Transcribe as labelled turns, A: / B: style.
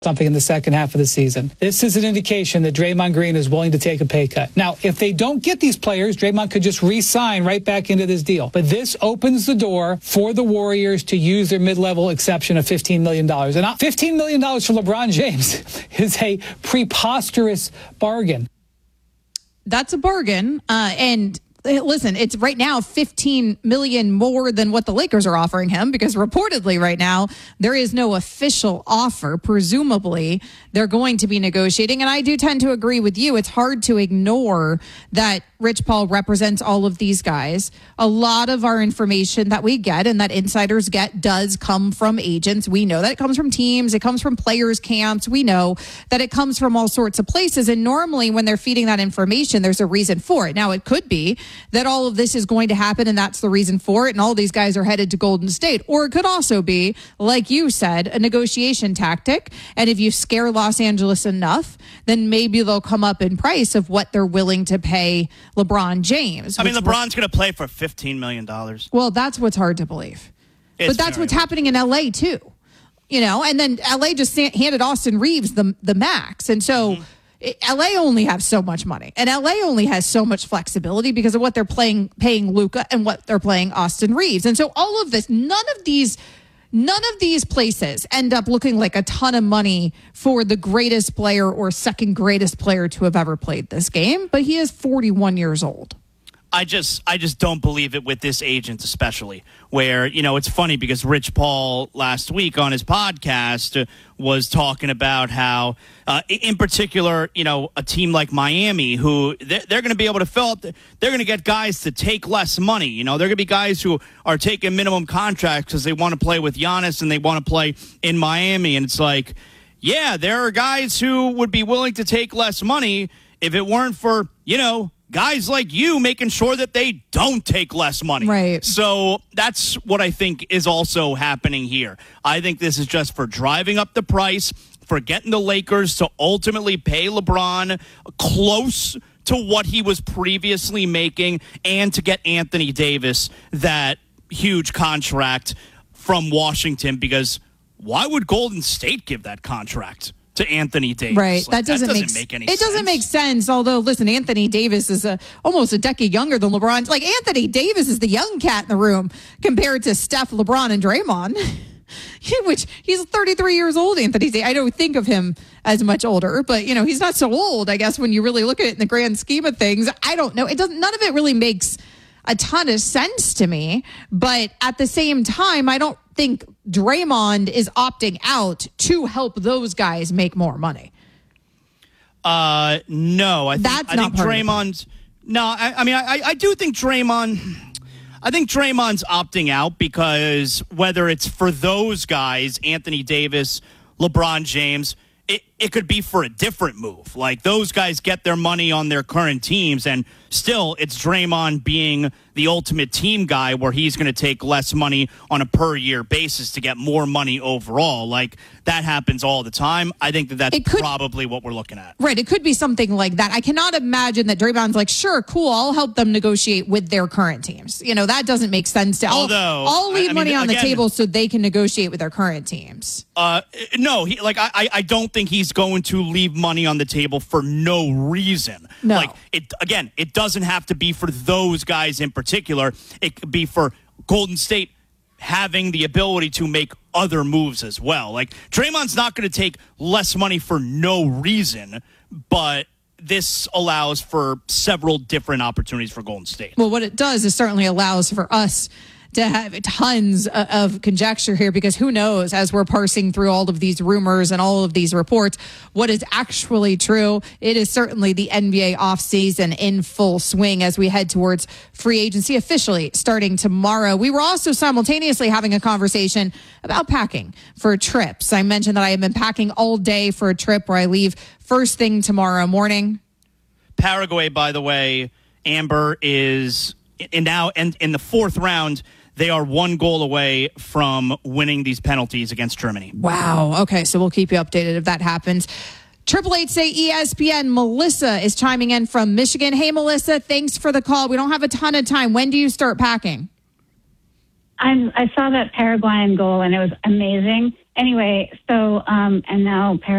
A: something in the second half of the season. This is an indication that Draymond Green is willing to take a pay cut. Now, if they don't get these players, Draymond could just re-sign right back into this deal. But this opens the door for the Warriors to use their mid-level exception of $15 million. And $15 million for LeBron James is a preposterous bargain.
B: That's a bargain. And listen, it's right now 15 million more than what the Lakers are offering him, because reportedly right now there is no official offer. Presumably they're going to be negotiating. And I do tend to agree with you. It's hard to ignore that Rich Paul represents all of these guys. A lot of our information that we get and that insiders get does come from agents. We know that it comes from teams. It comes from players' camps. We know that it comes from all sorts of places. And normally when they're feeding that information, there's a reason for it. Now, it could be that all of this is going to happen and that's the reason for it, and all these guys are headed to Golden State. Or it could also be, like you said, a negotiation tactic. And if you scare Los Angeles enough, then maybe they'll come up in price of what they're willing to pay LeBron James.
C: I mean, LeBron's going to play for $15 million.
B: Well, that's what's hard to believe. But that's what's happening in L.A. too. You know, and then L.A. just handed Austin Reeves the max. And so L.A. only has so much money. And L.A. only has so much flexibility because of what they're paying Luka and what they're paying Austin Reeves. And so all of this, none of these places end up looking like a ton of money for the greatest player or second greatest player to have ever played this game. But he is 41 years old.
C: I just don't believe it with this agent, especially where, you know, it's funny because Rich Paul last week on his podcast was talking about how, in particular, you know, a team like Miami, who they're going to be able to fill up, they're going to get guys to take less money. You know, they're going to be guys who are taking minimum contracts because they want to play with Giannis and they want to play in Miami. And it's like, yeah, there are guys who would be willing to take less money if it weren't for, you know, guys like you making sure that they don't take less money.
B: Right.
C: So that's what I think is also happening here. I think this is just for driving up the price, for getting the Lakers to ultimately pay LeBron close to what he was previously making, and to get Anthony Davis that huge contract from Washington, because why would Golden State give that contract to Anthony Davis?
B: Right.
C: Like,
B: that doesn't make any sense. It doesn't make sense. Although, listen, Anthony Davis is almost a decade younger than LeBron. Like, Anthony Davis is the young cat in the room compared to Steph, LeBron, and Draymond, which he's 33 years old, Anthony Davis. I don't think of him as much older, but, you know, he's not so old, I guess, when you really look at it in the grand scheme of things. I don't know. None of it really makes a ton of sense to me. But at the same time, I don't think Draymond is opting out to help those guys make more money.
C: No, I think Draymond's. No, I do think Draymond. I think Draymond's opting out because whether it's for those guys, Anthony Davis, LeBron James, it could be for a different move. Like, those guys get their money on their current teams, and still it's Draymond being the ultimate team guy where he's going to take less money on a per year basis to get more money overall. Like, that happens all the time. I think that's probably what we're looking at.
B: Right. It could be something like that. I cannot imagine that Draymond's like, sure, cool, I'll help them negotiate with their current teams. You know, that doesn't make sense. I'll leave money on the table so they can negotiate with their current teams.
C: No, I don't think he's going to leave money on the table for no reason.
B: No.
C: Like, it doesn't have to be for those guys in particular. It could be for Golden State having the ability to make other moves as well. Like, Draymond's not going to take less money for no reason, but this allows for several different opportunities for Golden State.
B: Well, what it does is certainly allows for us to have tons of conjecture here, because who knows, as we're parsing through all of these rumors and all of these reports, what is actually true. It is certainly the NBA offseason in full swing as we head towards free agency officially starting tomorrow. We were also simultaneously having a conversation about packing for trips. I mentioned that I have been packing all day for a trip where I leave first thing tomorrow morning.
C: Paraguay, by the way, Amber, is now in the fourth round. They are one goal away from winning these penalties against Germany.
B: Wow. Okay, so we'll keep you updated if that happens. 888 say ESPN. Melissa is chiming in from Michigan. Hey, Melissa, thanks for the call. We don't have a ton of time. When do you start packing?
D: I saw that Paraguayan goal, and it was amazing. Anyway, so, and now Paraguay